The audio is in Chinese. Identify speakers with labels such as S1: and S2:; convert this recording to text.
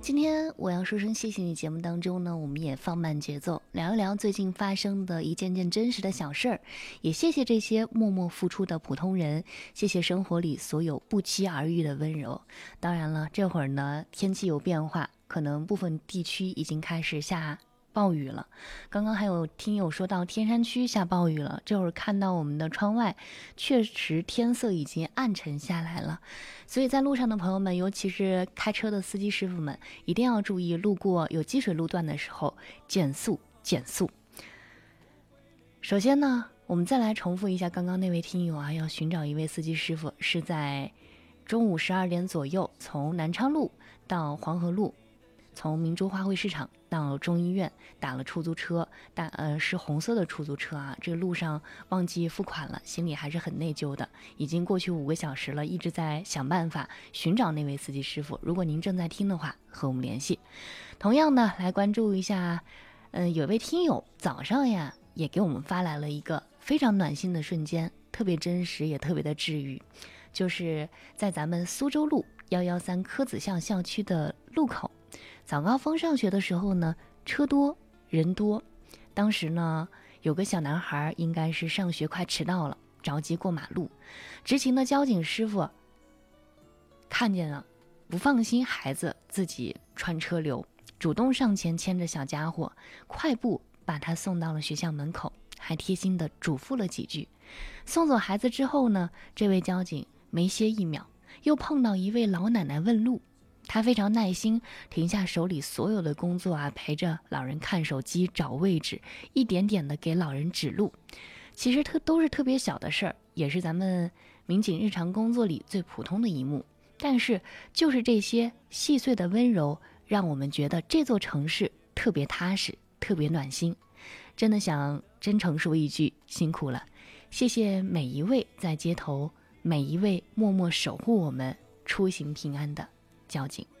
S1: 今天我要说声谢谢你节目当中呢，我们也放慢节奏，聊一聊最近发生的一件件真实的小事儿，也谢谢这些默默付出的普通人，谢谢生活里所有不期而遇的温柔。当然了，这会儿呢天气有变化，可能部分地区已经开始下暴雨了。刚刚还有听友说到天山区下暴雨了，这会儿看到我们的窗外，确实天色已经暗沉下来了。所以在路上的朋友们，尤其是开车的司机师傅们，一定要注意路过有积水路段的时候减速减速。首先呢，我们再来重复一下刚刚那位听友啊，要寻找一位司机师傅，是在中午12点左右，从南昌路到黄河路，从明珠花卉市场到中医院打了出租车，是红色的出租车啊。这个路上忘记付款了，心里还是很内疚的。已经过去5个小时了，一直在想办法寻找那位司机师傅。如果您正在听的话，和我们联系。同样呢，来关注一下，有位听友早上呀也给我们发来了一个非常暖心的瞬间，特别真实，也特别的治愈。就是在咱们苏州路113科子巷校区的路口。早高峰上学的时候呢，车多人多，当时呢有个小男孩应该是上学快迟到了，着急过马路，执勤的交警师傅看见了，不放心孩子自己穿车流，主动上前牵着小家伙，快步把他送到了学校门口，还贴心的嘱咐了几句。送走孩子之后呢，这位交警没歇一秒，又碰到一位老奶奶问路。他非常耐心，停下手里所有的工作啊，陪着老人看手机找位置，一点点的给老人指路。其实都是特别小的事儿，也是咱们民警日常工作里最普通的一幕。但是就是这些细碎的温柔，让我们觉得这座城市特别踏实，特别暖心。真的想真诚说一句辛苦了，谢谢每一位在街头，每一位默默守护我们出行平安的交警。